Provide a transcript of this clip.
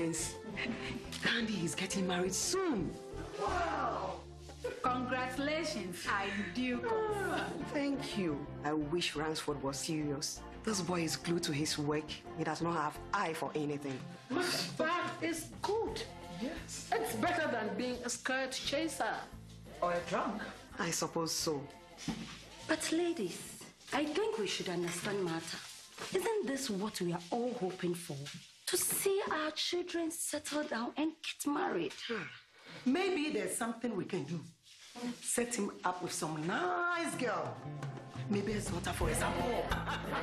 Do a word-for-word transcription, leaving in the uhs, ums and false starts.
friends. Andy is getting married soon. Wow! Congratulations, I do. Thank you. I wish Ransford was serious. This boy is glued to his work. He does not have eye for anything. That is good. Yes. It's better than being a skirt chaser. Or a drunk. I suppose so. But ladies, I think we should understand Martha. Isn't this what we are all hoping for? To see our children settle down and get married. Hmm. Maybe there's something we can do. Set him up with some nice girl. Maybe a daughter, for example.